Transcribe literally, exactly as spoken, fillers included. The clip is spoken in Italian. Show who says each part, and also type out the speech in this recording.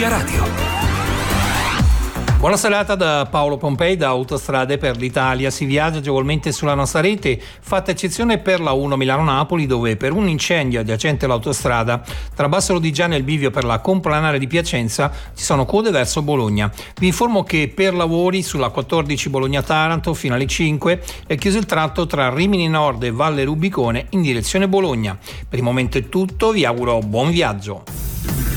Speaker 1: Via Radio. Buona serata da Paolo Pompei da Autostrade per l'Italia. Si viaggia agevolmente sulla nostra rete, fatta eccezione per la uno Milano-Napoli, dove per un incendio adiacente all'autostrada tra Basso Lodigiano e il bivio per la complanare di Piacenza ci sono code verso Bologna. Vi informo che per lavori sulla quattordici Bologna-Taranto fino alle cinque è chiuso il tratto tra Rimini Nord e Valle Rubicone in direzione Bologna. Per il momento è tutto, vi auguro buon viaggio.